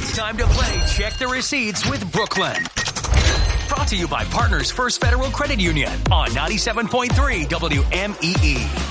It's time to play Check the Receipts with Brooklyn. Brought to you by Partners First Federal Credit Union on 97.3 WMEE.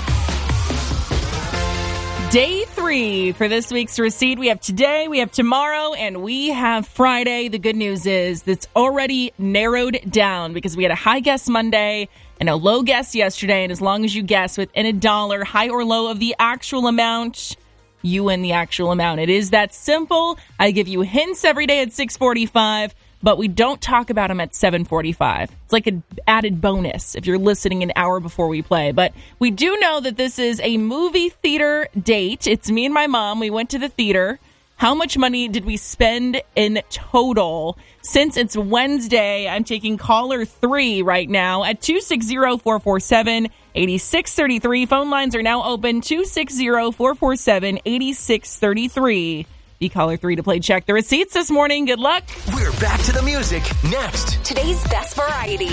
Day 3 for this week's receipt. We have today, we have tomorrow, and we have Friday. The good news is that's already narrowed down because we had a high guess Monday and a low guess yesterday. And as long as you guess within $1, high or low of the actual amount, you win the actual amount. It is that simple. I give you hints every day at 6:45. But we don't talk about them at 7:45. It's like an added bonus if you're listening an hour before we play. But we do know that this is a movie theater date. It's me and my mom. We went to the theater. How much money did we spend in total? Since it's Wednesday, I'm taking caller 3 right now at 260-447-8633. Phone lines are now open, 260-447-8633. Be caller 3 to play Check the Receipts this morning. Good luck. We're back to the music next. Today's best variety.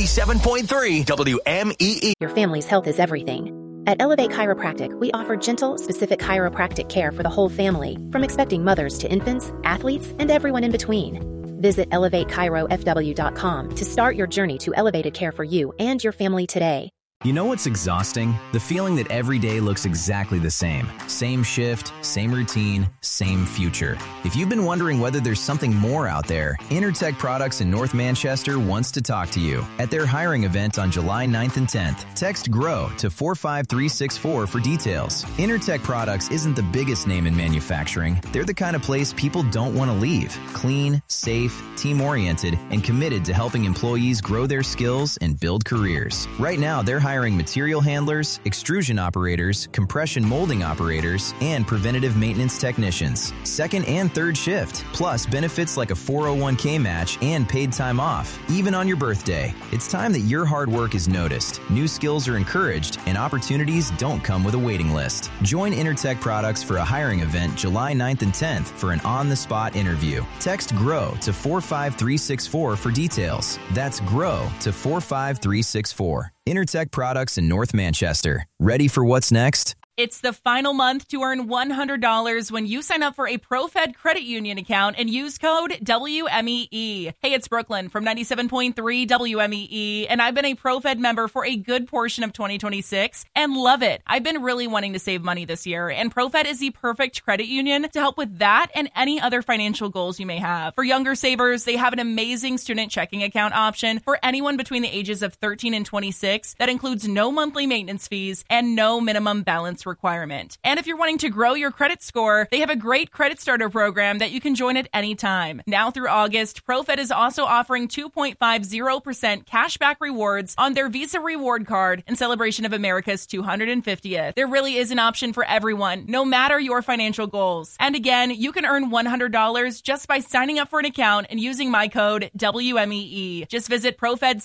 97.3 WMEE. Your family's health is everything. At Elevate Chiropractic, we offer gentle, specific chiropractic care for the whole family, from expecting mothers to infants, athletes, and everyone in between. Visit ElevateChiroFW.com to start your journey to elevated care for you and your family today. You know what's exhausting? The feeling that every day looks exactly the same. Same shift, same routine, same future. If you've been wondering whether there's something more out there, Intertech Products in North Manchester wants to talk to you. At their hiring event on July 9th and 10th, text GROW to 45364 for details. Intertech Products isn't the biggest name in manufacturing. They're the kind of place people don't want to leave. Clean, safe, team-oriented, and committed to helping employees grow their skills and build careers. Right now, they're hiring material handlers, extrusion operators, compression molding operators, and preventative maintenance technicians. Second and third shift, plus benefits like a 401k match and paid time off, even on your birthday. It's time that your hard work is noticed, new skills are encouraged, and opportunities don't come with a waiting list. Join Intertech Products for a hiring event July 9th and 10th for an on-the-spot interview. Text GROW to 45364 for details. That's GROW to 45364. Intertech Products in North Manchester. Ready for what's next? It's the final month to earn $100 when you sign up for a ProFed credit union account and use code WMEE. Hey, it's Brooklyn from 97.3 WMEE, and I've been a ProFed member for a good portion of 2026 and love it. I've been really wanting to save money this year, and ProFed is the perfect credit union to help with that and any other financial goals you may have. For younger savers, they have an amazing student checking account option for anyone between the ages of 13 and 26 that includes no monthly maintenance fees and no minimum balance requirement. And if you're wanting to grow your credit score, they have a great credit starter program that you can join at any time. Now through August, ProFed is also offering 2.50% cashback rewards on their Visa reward card in celebration of America's 250th. There really is an option for everyone, no matter your financial goals. And again, you can earn $100 just by signing up for an account and using my code WMEE. Just visit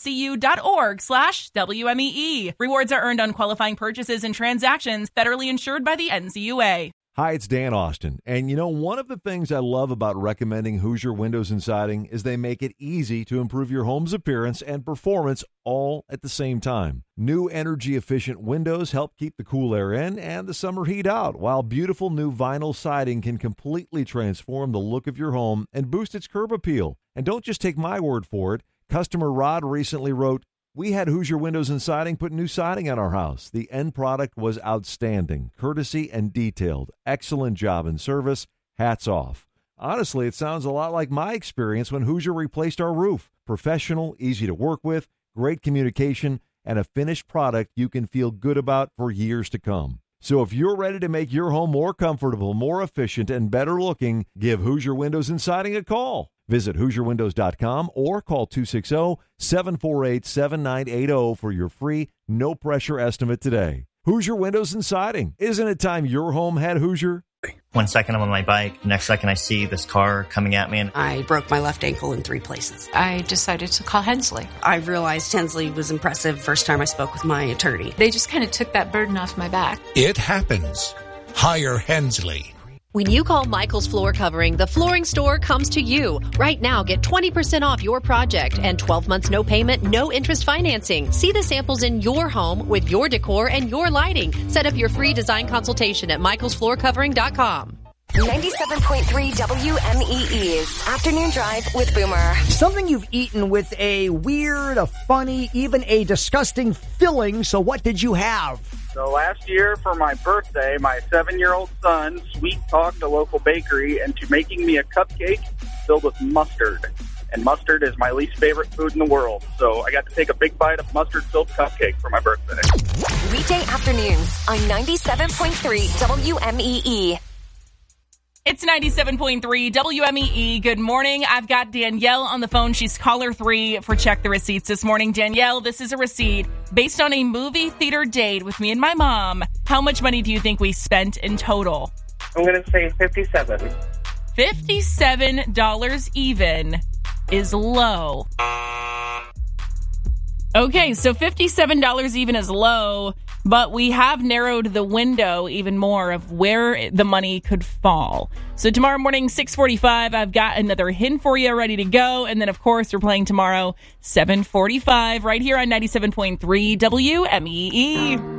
profedcu.org/WMEE. Rewards are earned on qualifying purchases and transactions that are insured by the NCUA. Hi, it's Dan Austin. And you know, one of the things I love about recommending Hoosier Windows and Siding is they make it easy to improve your home's appearance and performance all at the same time. New energy-efficient windows help keep the cool air in and the summer heat out, while beautiful new vinyl siding can completely transform the look of your home and boost its curb appeal. And don't just take my word for it. Customer Rod recently wrote, "We had Hoosier Windows and Siding put new siding on our house. The end product was outstanding, courtesy and detailed. Excellent job and service. Hats off." Honestly, it sounds a lot like my experience when Hoosier replaced our roof. Professional, easy to work with, great communication, and a finished product you can feel good about for years to come. So if you're ready to make your home more comfortable, more efficient, and better looking, give Hoosier Windows and Siding a call. Visit HoosierWindows.com or call 260-748-7980 for your free, no-pressure estimate today. Hoosier Windows and Siding. Isn't it time your home had Hoosier? 1 second I'm on my bike, next second I see this car coming at me. And I broke my left ankle in 3 places. I decided to call Hensley. I realized Hensley was impressive first time I spoke with my attorney. They just kind of took that burden off my back. It happens. Hire Hensley. When you call Michael's Floor Covering, the flooring store comes to you. Right now, get 20% off your project and 12 months no payment, no interest financing. See the samples in your home with your decor and your lighting. Set up your free design consultation at michaelsfloorcovering.com. 97.3 WMEE's Afternoon Drive with Boomer. Something you've eaten with a weird, a funny, even a disgusting filling. So what did you have? So last year for my birthday, my 7-year-old son sweet-talked a local bakery into making me a cupcake filled with mustard. And mustard is my least favorite food in the world. So I got to take a big bite of mustard-filled cupcake for my birthday. Weekday afternoons on 97.3 WMEE. It's 97.3 WMEE. Good morning. I've got Danielle on the phone. She's caller 3 for Check the Receipts this morning. Danielle, this is a receipt based on a movie theater date with me and my mom. How much money do you think we spent in total? I'm going to say $57. $57 even is low. Okay, so $57 even is low, but we have narrowed the window even more of where the money could fall. So tomorrow morning, 6:45, I've got another hint for you ready to go. And then, of course, we're playing tomorrow, 7:45, right here on 97.3 WMEE.